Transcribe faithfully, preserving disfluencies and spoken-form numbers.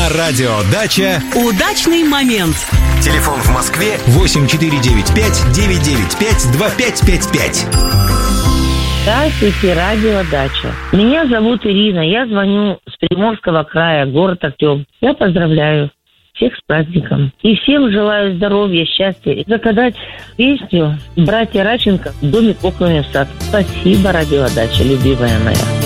На радио «Дача» удачный момент. Телефон в Москве восемь четыре девять пять девять девять пять два пять пять пять. Здравствуйте, радио «Дача». Меня зовут Ирина, я звоню с Приморского края, город Артем. Я поздравляю всех с праздником. И всем желаю здоровья, счастья. И заказать песню «Братья Радченко» «Домик окнами в сад». Спасибо, радио «Дача», любимая моя.